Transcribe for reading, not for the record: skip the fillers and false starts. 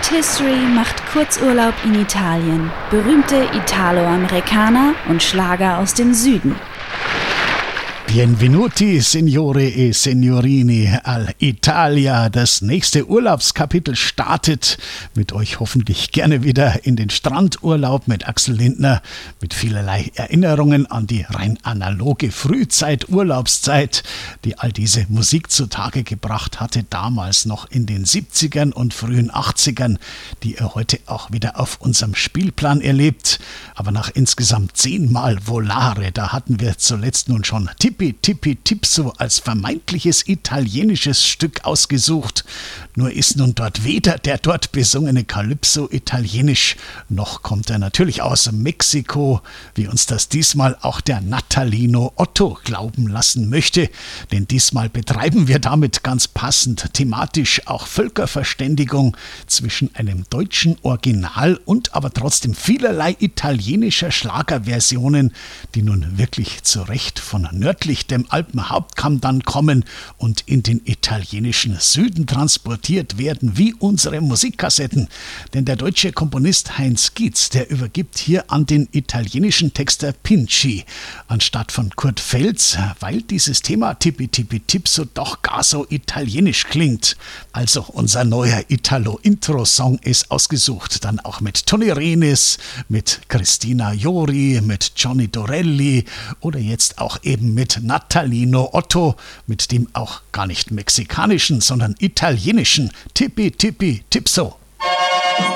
Hit History macht Kurzurlaub in Italien, berühmte Italo-Amerikaner und Schlager aus dem Süden. Benvenuti, Signore e Signorini, all'Italia. Das nächste Urlaubskapitel startet mit euch hoffentlich gerne wieder in den Strandurlaub mit Axel Lindner, mit vielerlei Erinnerungen an die rein analoge Frühzeit, Urlaubszeit, die all diese Musik zutage gebracht hatte, damals noch in den 70ern und frühen 80ern, die ihr heute auch wieder auf unserem Spielplan erlebt. Aber nach insgesamt 10 Mal Volare, da hatten wir zuletzt nun schon Tippi Tipso als vermeintliches italienisches Stück ausgesucht. Nur ist nun dort weder der dort besungene Calypso italienisch, noch kommt er natürlich aus Mexiko, wie uns das diesmal auch der Natalino Otto glauben lassen möchte. Denn diesmal betreiben wir damit ganz passend thematisch auch Völkerverständigung zwischen einem deutschen Original und aber trotzdem vielerlei italienischer Schlagerversionen, die nun wirklich zu Recht von nördlich dem Alpenhauptkamm dann kommen und in den italienischen Süden transportiert werden wie unsere Musikkassetten. Denn der deutsche Komponist Heinz Gietz, der übergibt hier an den italienischen Texter Pinci anstatt von Kurt Feltz, weil dieses Thema Tippi Tipso doch gar so italienisch klingt. Also unser neuer Italo-Intro-Song ist ausgesucht, dann auch mit Toni Renis, mit Christina Jori, mit Johnny Dorelli oder jetzt auch eben mit Natalino Otto, mit dem auch gar nicht mexikanischen, sondern italienischen Tippi Tipso.